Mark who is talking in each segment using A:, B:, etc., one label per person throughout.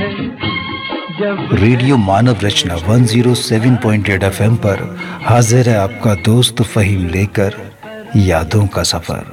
A: Radio मानव रचना 107.8 FM पर हाजिर है आपका दोस्त फहीम लेकर यादों का सफर।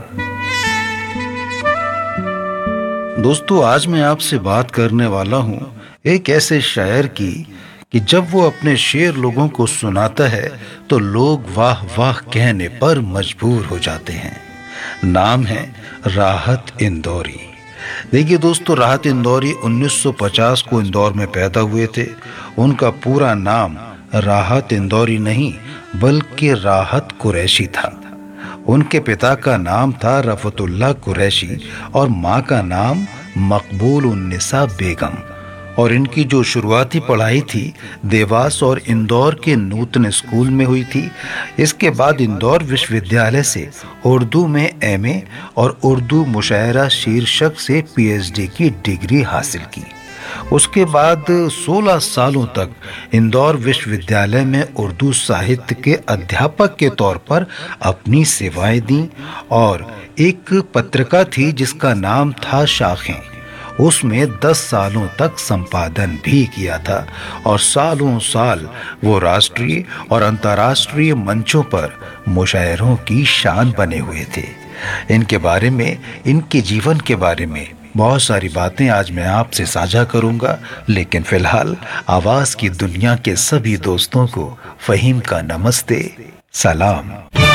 A: दोस्तों, आज मैं आपसे बात करने वाला हूँ एक ऐसे शायर की कि जब वो अपने शेर लोगों को सुनाता है तो लोग वाह वाह कहने पर मजबूर हो जाते हैं। नाम है राहत इंदौरी। देखिए दोस्तों, राहत इंदौरी 1950 को इंदौर में पैदा हुए थे। उनका पूरा नाम राहत इंदौरी नहीं बल्कि राहत कुरैशी था। उनके पिता का नाम था रफतुल्लाह कुरैशी और माँ का नाम मकबूल उन्निसा बेगम। और इनकी जो शुरुआती पढ़ाई थी देवास और इंदौर के नूतन स्कूल में हुई थी। इसके बाद इंदौर विश्वविद्यालय से उर्दू में एमए और उर्दू मुशायरा शीर्षक से पीएचडी की डिग्री हासिल की। उसके बाद 16 सालों तक इंदौर विश्वविद्यालय में उर्दू साहित्य के अध्यापक के तौर पर अपनी सेवाएं दी और एक पत्रिका थी जिसका नाम था शाखें। उसमें 10 सालों तक संपादन भी किया था और सालों साल वो राष्ट्रीय और अंतर्राष्ट्रीय मंचों पर मुशायरों की शान बने हुए थे। इनके बारे में, इनके जीवन के बारे में बहुत सारी बातें आज मैं आपसे साझा करूंगा, लेकिन फिलहाल आवाज की दुनिया के सभी दोस्तों को फहीम का नमस्ते, सलाम।